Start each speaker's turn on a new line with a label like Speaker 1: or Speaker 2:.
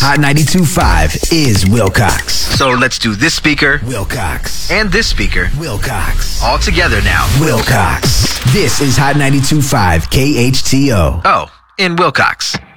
Speaker 1: Hot 92.5 is Wilcox.
Speaker 2: So let's do this speaker,
Speaker 1: Wilcox.
Speaker 2: and this speaker,
Speaker 1: Wilcox.
Speaker 2: all together now.
Speaker 1: Wilcox. This is Hot 92.5 KHTO.
Speaker 2: Oh, in Wilcox.